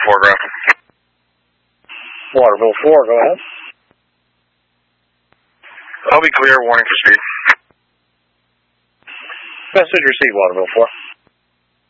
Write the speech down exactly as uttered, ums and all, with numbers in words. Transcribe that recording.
four, Grafton. Waterville four, go ahead. I'll be clear, warning for speed. Message received, Waterville four.